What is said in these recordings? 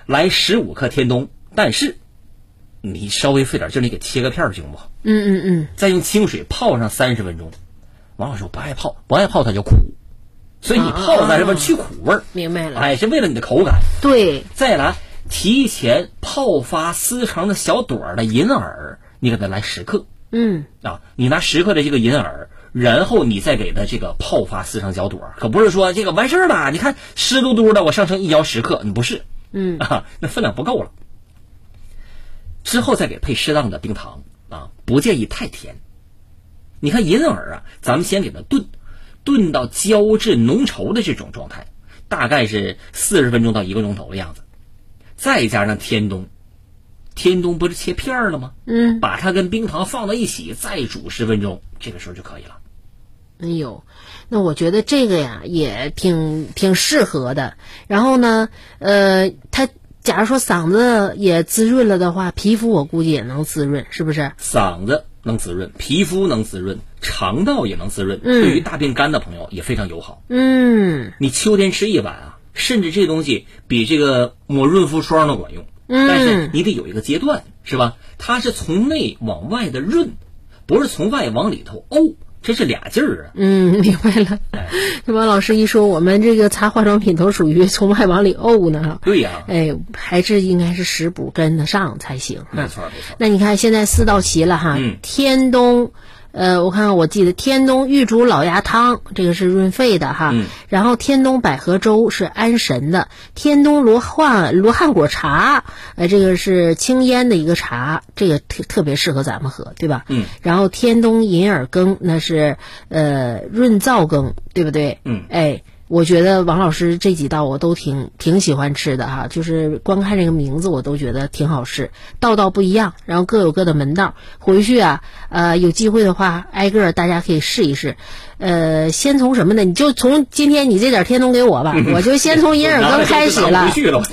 来15克天冬，但是你稍微费点劲，你给切个片行不好？再用清水泡上30分钟。王老师说不爱泡它就苦，所以你泡30分钟去苦味儿。 明白了。 是为了你的口感。 对。 再来，提前泡发撕成的小朵的银耳，你给它来10克。你拿10克的这个银耳，然后你再给它这个泡发撕成小朵，可不是说这个完事儿了，你看湿嘟嘟的我上成1勺10克，你不是。那分量不够了。之后再给配适当的冰糖不建议太甜。你看银耳咱们先给它炖到胶质浓稠的这种状态，大概是40分钟到1个钟头的样子。再加上天冬不是切片了吗？把它跟冰糖放到一起，再煮10分钟，这个时候就可以了。 哎呦，那我觉得这个呀也挺适合的。然后呢，它假如说嗓子也滋润了的话，皮肤我估计也能滋润，是不是？ 嗓子能滋润，皮肤能滋润，肠道也能滋润，对于大便干的朋友也非常友好。你秋天吃一碗甚至这东西比这个抹润肤霜都管用。但是你得有一个阶段，是吧？它是从内往外的润，不是从外往里头沤，这是俩劲儿明白了。王老师一说，我们这个擦化妆品都属于从外往里沤呢。 对呀。 还是应该是食补跟得上才行。 没错。 那你看现在4道齐了哈。天冬，我看看，我记得天冬玉竹老鸭汤，这个是润肺的哈。然后天冬百合粥是安神的，天冬罗汉果茶，这个是清咽的一个茶，这个特别适合咱们喝，对吧？然后天冬银耳羹，那是润燥羹，对不对？我觉得王老师这几道我都挺喜欢吃的哈，就是光看这个名字我都觉得挺好吃，道道不一样，然后各有各的门道。回去有机会的话，挨个大家可以试一试。先从什么呢？你就从今天你这点天冬给我吧，我就先从银耳羹开始了。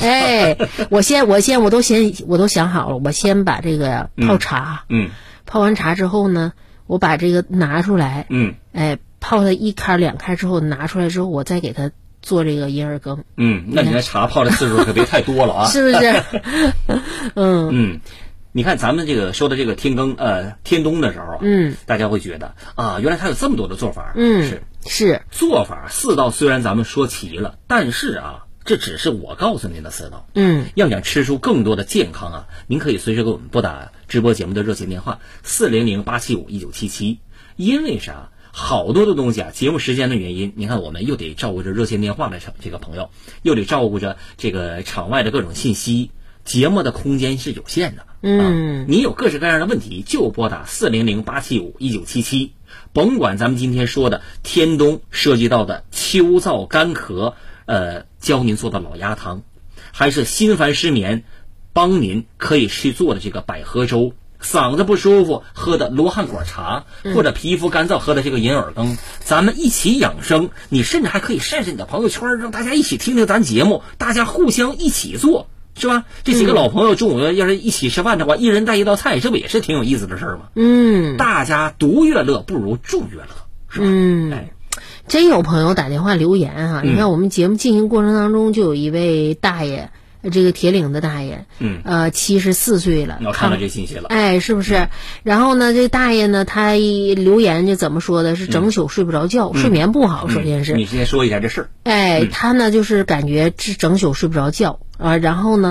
我都想好了，我先把这个泡茶。泡完茶之后呢，我把这个拿出来。泡它1开2开之后，拿出来之后，我再给它做这个银耳羹。 那你那茶泡的次数可别太多了是不是？ 你看咱们这个说的这个天冬的时候大家会觉得原来它有这么多的做法。 是做法4道虽然咱们说齐了，但是这只是我告诉您的4道。要想吃出更多的健康您可以随时给我们拨打直播节目的热线电话400-875-1977。因为啥？好多的东西节目时间的原因，你看我们又得照顾着热线电话的这个朋友，又得照顾着这个场外的各种信息，节目的空间是有限的。你有各式各样的问题，就拨打400-875-1977。甭管咱们今天说的天冬涉及到的秋燥干咳，教您做的老鸭汤，还是心烦失眠，帮您可以去做的这个百合粥，嗓子不舒服喝的罗汉果茶，或者皮肤干燥喝的这个银耳羹，咱们一起养生。你甚至还可以晒晒你的朋友圈，让大家一起听听咱节目，大家互相一起做，是吧？这几个老朋友中午要是一起吃饭的话，一人带一道菜，这不也是挺有意思的事儿吗？大家独乐乐不如众乐乐，是吧？ 真有朋友打电话留言你看我们节目进行过程当中，就有一位大爷，这个铁岭的大爷，74岁了。 我看到这信息了。 是不是？然后呢，这大爷呢，他留言就怎么说的？是整宿睡不着觉，睡眠不好。首先是你先说一下这事儿。 他呢就是感觉整宿睡不着觉然后呢。